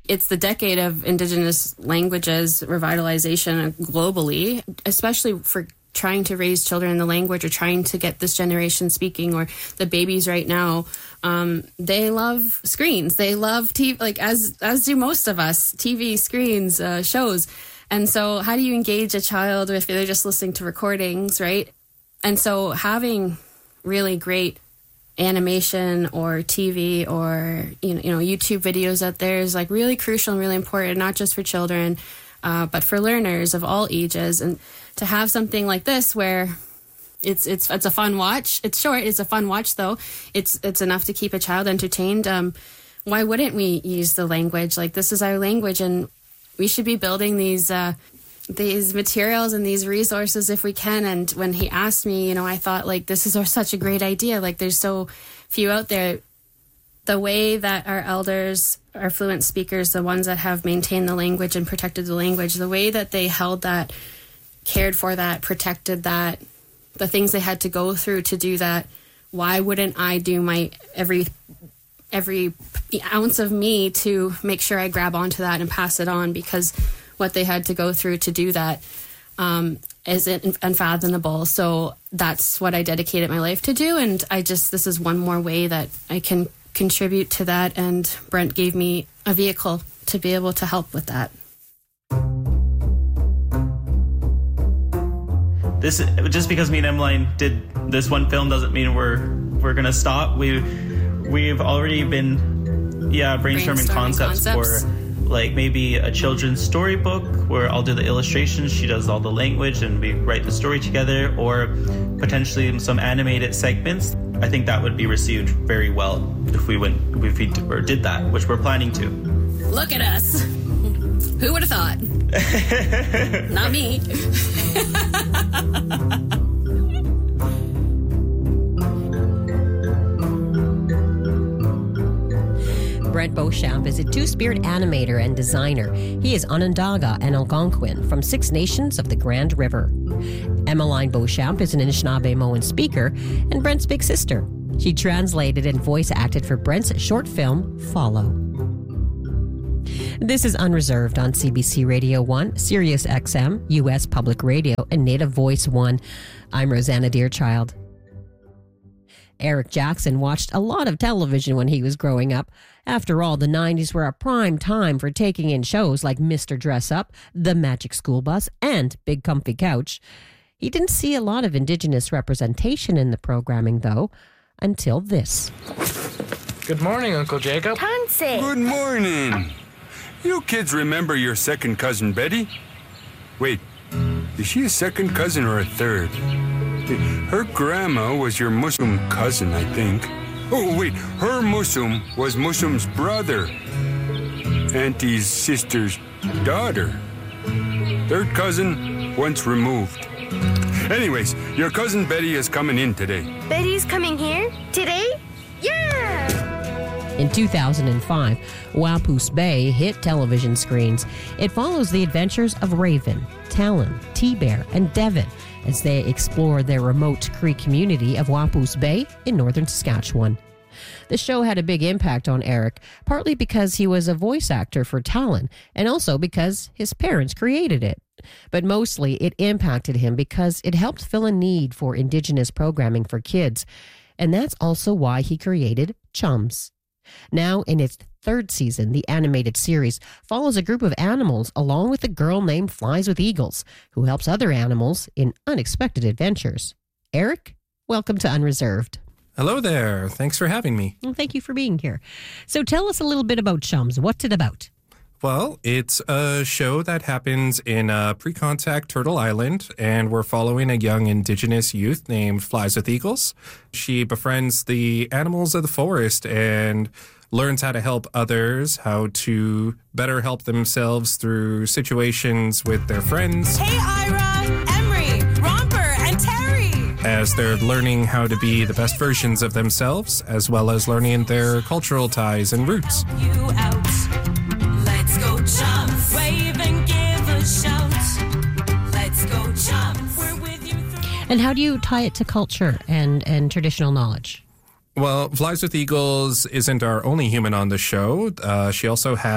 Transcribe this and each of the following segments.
It's the decade of Indigenous languages revitalization globally, especially for trying to raise children in the language or trying to get this generation speaking, or the babies right now. They love screens. They love TV, like as do most of us, TV, screens, shows. And so how do you engage a child if they're just listening to recordings, right? And so having really great animation or TV or you know YouTube videos out there is like really crucial and really important, not just for children, but for learners of all ages. And to have something like this where it's a fun watch. It's short. It's a fun watch though. It's enough to keep a child entertained. Why wouldn't we use the language? Like, this is our language, and we should be building these materials and these resources if we can. And when he asked me, I thought, like, this is such a great idea. Like, there's so few out there. The way that our elders, our fluent speakers, the ones that have maintained the language and protected the language, the way that they held that, cared for that, protected that, the things they had to go through to do that, why wouldn't I do my every ounce of me to make sure I grab onto that and pass it on? Because what they had to go through to do that is unfathomable. So that's what I dedicated my life to do. And this is one more way that I can contribute to that. And Brent gave me a vehicle to be able to help with that. This, just because me and Emmeline did this one film doesn't mean we're gonna stop. We've already been brainstorming concepts for like maybe a children's storybook where I'll do the illustrations, she does all the language, and we write the story together, or potentially some animated segments. I think that would be received very well if we did that, which we're planning to. Look at us. Who would have thought? Not me. Brent Beauchamp is a Two-Spirit animator and designer. He is Onondaga and Algonquin from 6 nations of the Grand River. Emmeline Beauchamp is an Anishinaabe-Moan speaker and Brent's big sister. She translated and voice acted for Brent's short film, Follow. This is Unreserved on CBC Radio 1, Sirius XM, U.S. Public Radio, and Native Voice 1. I'm Rosanna Deerchild. Eric Jackson watched a lot of television when he was growing up. After all, the 90s were a prime time for taking in shows like Mr. Dress Up, The Magic School Bus, and Big Comfy Couch. He didn't see a lot of Indigenous representation in the programming, though, until this. Good morning, Uncle Jacob. Tansy. Good morning. You kids remember your second cousin, Betty? Wait, is she a second cousin or a third? Her grandma was your Muslim cousin, I think. Oh, wait, her Muslim was Muslim's brother. Auntie's sister's daughter. Third cousin, once removed. Anyways, your cousin Betty is coming in today. Betty's coming here? Today? Yeah! In 2005, Wapoos Bay hit television screens. It follows the adventures of Raven, Talon, T-Bear, and Devon as they explore their remote Cree community of Wapoos Bay in northern Saskatchewan. The show had a big impact on Eric, partly because he was a voice actor for Talon, and also because his parents created it. But mostly it impacted him because it helped fill a need for Indigenous programming for kids. And that's also why he created Chums. Now, in its 3rd season, the animated series follows a group of animals along with a girl named Flies with Eagles, who helps other animals in unexpected adventures. Eric, welcome to Unreserved. Hello there. Thanks for having me. Well, thank you for being here. So tell us a little bit about Chums. What's it about? Well, it's a show that happens in pre-contact Turtle Island, and we're following a young Indigenous youth named Flies with Eagles. She befriends the animals of the forest and learns how to help others, how to better help themselves through situations with their friends. Hey, Ira, Emery, Romper, and Terry! As they're learning how to be the best versions of themselves, as well as learning their cultural ties and roots. Help you out. Let's go Chums. Wave and give a shout. Let's go Chums. We're with you through. And how do you tie it to culture and traditional knowledge? Well, Flies with Eagles isn't our only human on the show. She also has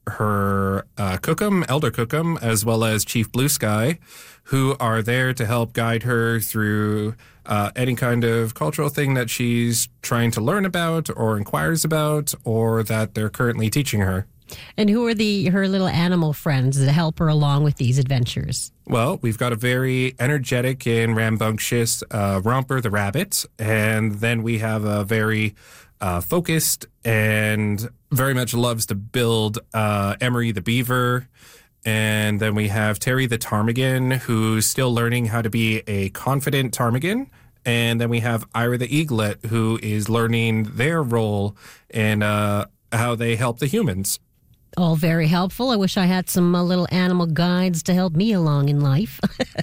her Cookum, Elder Cookum, as well as Chief Blue Sky, who are there to help guide her through any kind of cultural thing that she's trying to learn about or inquires about or that they're currently teaching her. And who are her little animal friends that help her along with these adventures? Well, we've got a very energetic and rambunctious Romper the rabbit, and then we have a very focused and very much loves to build Emery the beaver. And then we have Terry the ptarmigan, who's still learning how to be a confident ptarmigan. And then we have Ira the eaglet, who is learning their role and how they help the humans. All very helpful. I wish I had some little animal guides to help me along in life.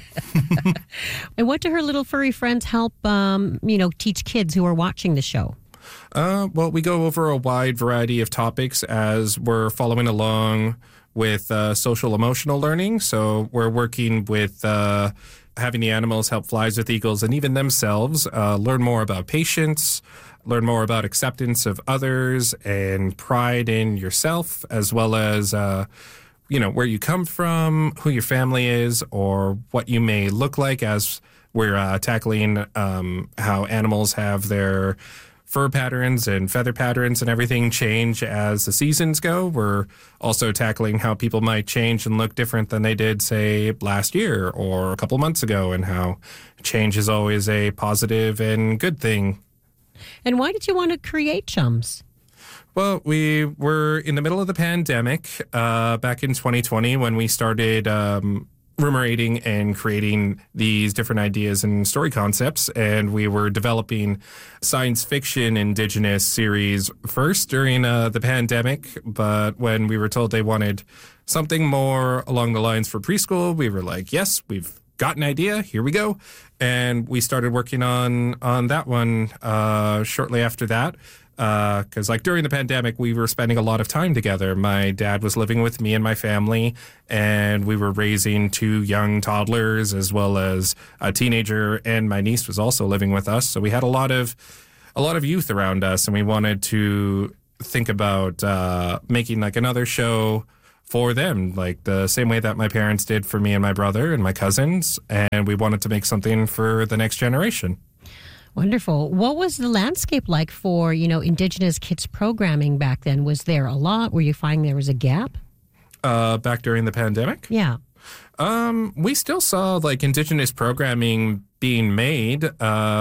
And what do her little furry friends help, teach kids who are watching the show? Well, we go over a wide variety of topics as we're following along with social emotional learning. So we're working with having the animals help flies with eagles and even themselves learn more about patience, learn more about acceptance of others and pride in yourself, as well as, where you come from, who your family is, or what you may look like, as we're tackling how animals have their fur patterns and feather patterns and everything change as the seasons go. We're also tackling how people might change and look different than they did, say, last year or a couple months ago, and how change is always a positive and good thing. And why did you want to create Chums? Well, we were in the middle of the pandemic back in 2020 when we started ruminating and creating these different ideas and story concepts. And we were developing science fiction Indigenous series first during the pandemic. But when we were told they wanted something more along the lines for preschool, we were like, yes, we've got an idea. Here we go. And we started working on that one shortly after that. Because during the pandemic, we were spending a lot of time together. My dad was living with me and my family, and we were raising 2 young toddlers as well as a teenager, and my niece was also living with us. So we had a lot of youth around us, and we wanted to think about making another show for them, the same way that my parents did for me and my brother and my cousins, and we wanted to make something for the next generation. Wonderful. What was the landscape like for, Indigenous kids programming back then? Was there a lot? Were you finding there was a gap? Back during the pandemic? Yeah. We still saw Indigenous programming being made.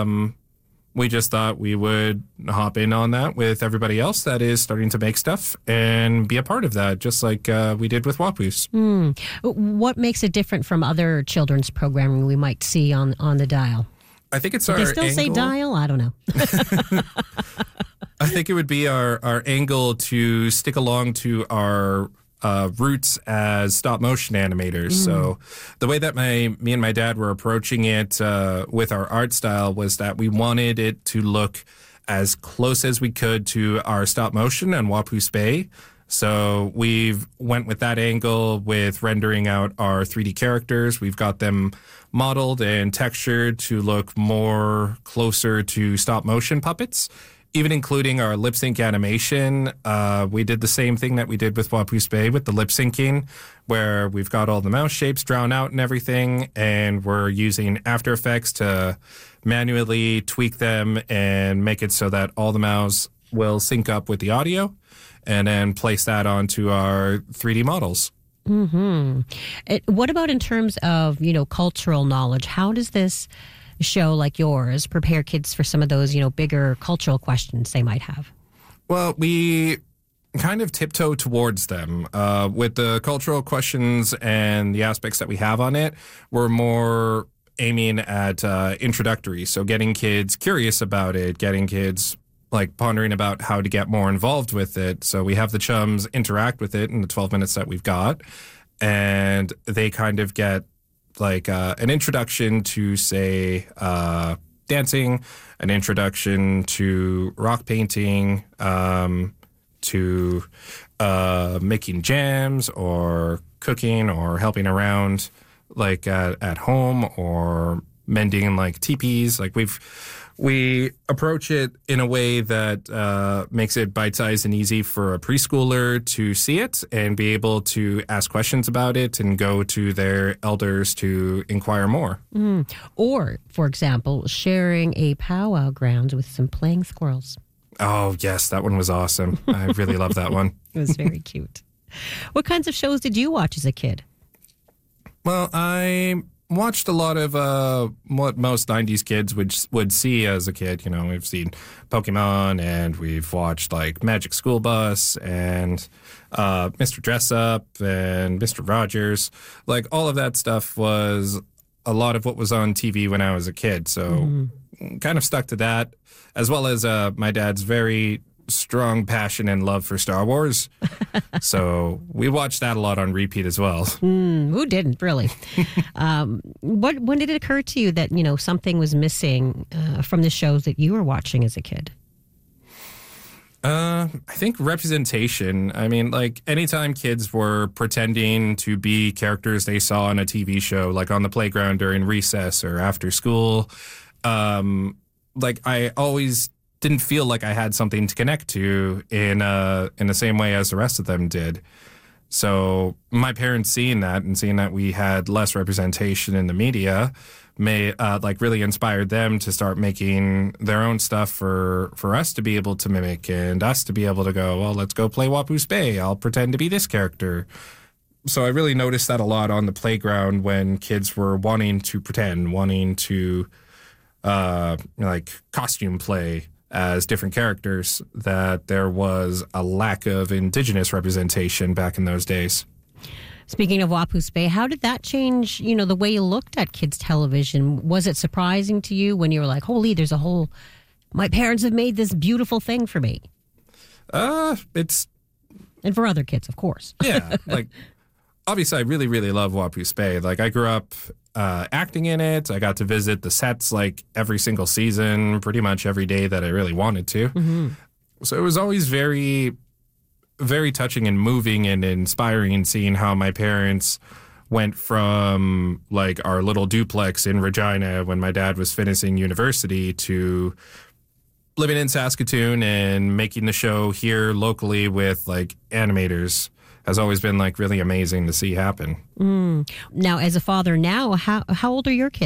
We just thought we would hop in on that with everybody else that is starting to make stuff and be a part of that, just like we did with Wapoos. What makes it different from other children's programming we might see on the dial? I think it's Did our they still angle. say dial? I don't know. I think it would be our angle to stick along to our roots as stop motion animators. So the way that me and my dad were approaching it with our art style was that we wanted it to look as close as we could to our stop motion on Wapoos Bay. So we've went with that angle with rendering out our 3D characters. We've got them modeled and textured to look more closer to stop motion puppets, even including our lip sync animation. We did the same thing that we did with Wapoos Bay with the lip syncing, where we've got all the mouse shapes drawn out and everything, and we're using After Effects to manually tweak them and make it so that all the mouths will sync up with the audio, and then place that onto our 3D models. What about in terms of, cultural knowledge? How does this show like yours prepare kids for some of those, bigger cultural questions they might have? Well, we kind of tiptoe towards them. With the cultural questions and the aspects that we have on it, we're more aiming at introductory. So getting kids curious about it, getting kids pondering about how to get more involved with it. So we have the chums interact with it in the 12 minutes that we've got, and they kind of get an introduction to, say, dancing, an introduction to rock painting, to making jams or cooking or helping around at home, or mending like teepees. Like we approach it in a way that makes it bite-sized and easy for a preschooler to see it and be able to ask questions about it and go to their elders to inquire more. Or, for example, sharing a powwow grounds with some playing squirrels. Oh, yes, that one was awesome. I really love that one. It was very cute. What kinds of shows did you watch as a kid? Well, I watched a lot of what most 90s kids would see as a kid. You know, we've seen Pokemon, and we've watched like Magic School Bus and Mr. Dress Up and Mr. Rogers. Like all of that stuff was a lot of what was on TV when I was a kid. So kind of stuck to that, as well as my dad's very strong passion and love for Star Wars. So we watched that a lot on repeat as well. Who didn't, really? When did it occur to you that, something was missing from the shows that you were watching as a kid? I think representation. I mean, like anytime kids were pretending to be characters they saw on a TV show, like on the playground during recess or after school, like I always didn't feel like I had something to connect to in the same way as the rest of them did. So my parents seeing that we had less representation in the media really inspired them to start making their own stuff for us to be able to mimic and us to be able to go, well, let's go play Wapoose Bay. I'll pretend to be this character. So I really noticed that a lot on the playground when kids were wanting to pretend, wanting to costume play as different characters, that there was a lack of Indigenous representation back in those days. Speaking of Wapoose Bay, how did that change, the way you looked at kids' television? Was it surprising to you when you were like, holy, my parents have made this beautiful thing for me? It's... And for other kids, of course. Yeah, obviously I really, really love Wapoose Bay. Like I grew up acting in it. I got to visit the sets like every single season, pretty much every day that I really wanted to. Mm-hmm. So it was always very, very touching and moving and inspiring seeing how my parents went from like our little duplex in Regina when my dad was finishing university to living in Saskatoon and making the show here locally with like animators. Has always been like really amazing to see happen. Now, as a father now, how old are your kids?